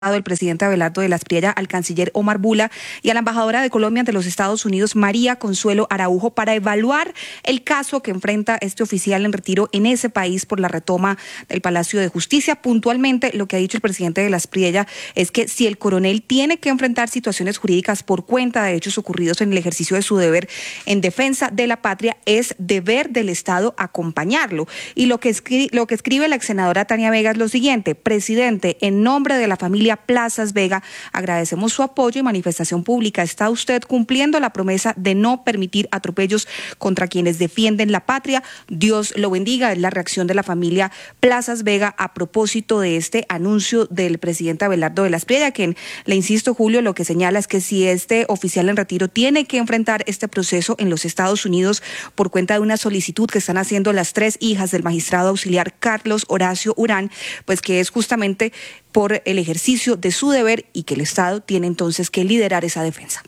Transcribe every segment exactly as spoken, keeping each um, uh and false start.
el presidente Abelardo de la Espriella al canciller Omar Bula y a la embajadora de Colombia ante los Estados Unidos, María Consuelo Araujo, para evaluar el caso que enfrenta este oficial en retiro en ese país por la retoma del Palacio de Justicia. Puntualmente, lo que ha dicho el presidente de la Espriella es que si el coronel tiene que enfrentar situaciones jurídicas por cuenta de hechos ocurridos en el ejercicio de su deber en defensa de la patria, es deber del Estado acompañarlo. Y lo que escribe, lo que escribe la ex senadora Tania Vega es lo siguiente: presidente, en nombre de la familia Plazas Vega, agradecemos su apoyo y manifestación pública. ¿Está usted cumpliendo la promesa de no permitir atropellos contra quienes defienden la patria? Dios lo bendiga. Es la reacción de la familia Plazas Vega a propósito de este anuncio del presidente Abelardo de la Espriella, quien, le insisto, Julio, lo que señala es que si este oficial en retiro tiene que enfrentar este proceso en los Estados Unidos por cuenta de una solicitud que están haciendo las tres hijas del magistrado auxiliar Carlos Horacio Urán, pues que es justamente por el ejercicio de su deber y que el Estado tiene entonces que liderar esa defensa.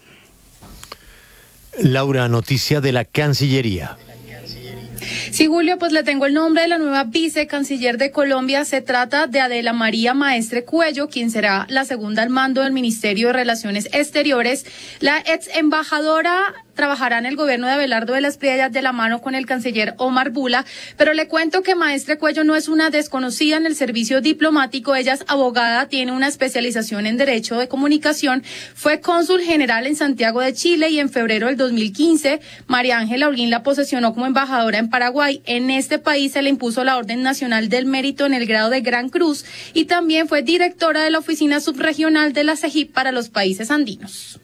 Laura, noticia de la Cancillería. Sí, Julio, pues le tengo el nombre de la nueva vicecanciller de Colombia. Se trata de Adela María Maestre Cuello, quien será la segunda al mando del Ministerio de Relaciones Exteriores. La ex embajadora trabajará en el gobierno de Abelardo de la Espriella de la mano con el canciller Omar Bula, pero le cuento que Maestre Cuello no es una desconocida en el servicio diplomático. Ella es abogada, tiene una especialización en Derecho de Comunicación, fue cónsul general en Santiago de Chile y en febrero del dos mil quince María Ángela Holguín la posesionó como embajadora en Paraguay. En este país se le impuso la Orden Nacional del Mérito en el grado de Gran Cruz y también fue directora de la Oficina Subregional de la CEGIP para los países andinos.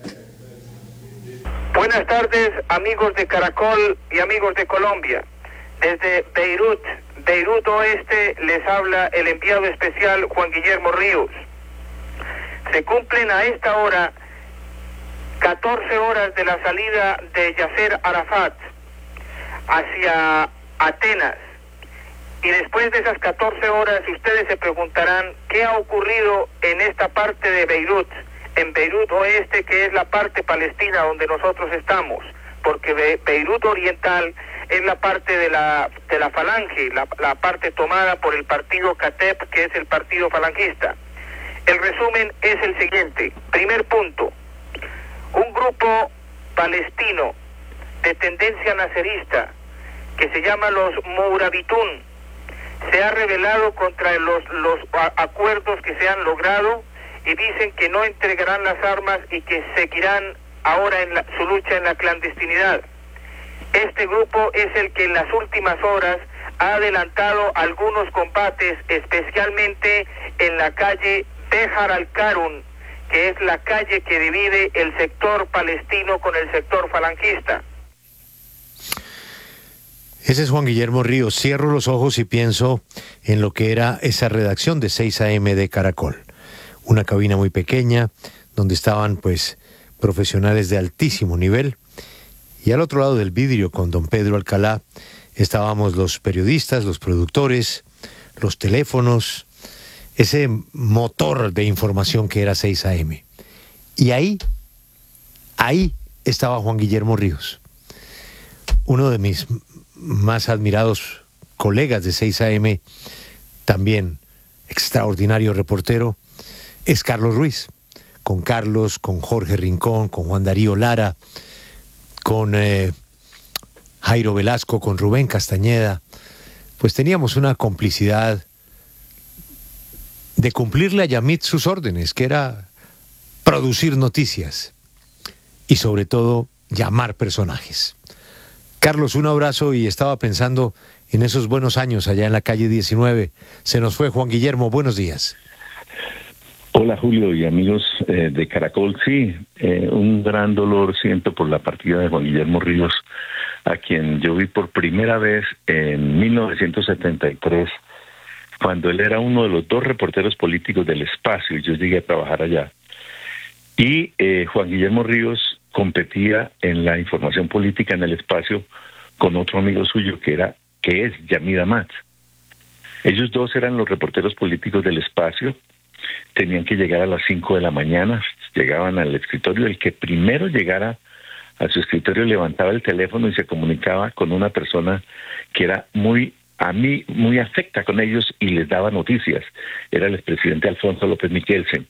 Buenas tardes, amigos de Caracol y amigos de Colombia. Desde Beirut, Beirut Oeste, les habla el enviado especial Juan Guillermo Ríos. Se cumplen a esta hora catorce horas de la salida de Yasser Arafat hacia Atenas. Y después de esas catorce horas, ustedes se preguntarán qué ha ocurrido en esta parte de Beirut, en Beirut Oeste, que es la parte palestina donde nosotros estamos, porque Be Beirut Oriental es la parte de la de la falange, la, la parte tomada por el partido Kateb, que es el partido falangista. El resumen es el siguiente. Primer punto: un grupo palestino de tendencia nacerista que se llama los Mourabitun se ha rebelado contra los, los acuerdos que se han logrado y dicen que no entregarán las armas y que seguirán ahora en la, su lucha en la clandestinidad. Este grupo es el que en las últimas horas ha adelantado algunos combates, especialmente en la calle Bejar al-Karun, que es la calle que divide el sector palestino con el sector falangista. Ese es Juan Guillermo Ríos. Cierro los ojos y pienso en lo que era esa redacción de seis a eme de Caracol. Una cabina muy pequeña, donde estaban pues profesionales de altísimo nivel. Y al otro lado del vidrio, con don Pedro Alcalá, estábamos los periodistas, los productores, los teléfonos, ese motor de información que era seis a eme. Y ahí, ahí estaba Juan Guillermo Ríos, uno de mis más admirados colegas de seis a eme, también extraordinario reportero, es Carlos Ruiz. Con Carlos, con Jorge Rincón, con Juan Darío Lara, con eh, Jairo Velasco, con Rubén Castañeda, pues teníamos una complicidad de cumplirle a Yamit sus órdenes, que era producir noticias y sobre todo llamar personajes. Carlos, un abrazo, y estaba pensando en esos buenos años allá en la calle diecinueve. Se nos fue Juan Guillermo, buenos días. Hola Julio y amigos eh, de Caracol. Sí, eh, un gran dolor siento por la partida de Juan Guillermo Ríos, a quien yo vi por primera vez en mil novecientos setenta y tres, cuando él era uno de los dos reporteros políticos del Espacio y yo llegué a trabajar allá. Y eh, Juan Guillermo Ríos competía en la información política en el Espacio con otro amigo suyo que era que es Yamid Amat. Ellos dos eran los reporteros políticos del Espacio. Tenían que llegar a las cinco de la mañana, llegaban al escritorio. El que primero llegara a su escritorio levantaba el teléfono y se comunicaba con una persona que era muy a mí muy afecta con ellos y les daba noticias. Era el expresidente Alfonso López Michelsen.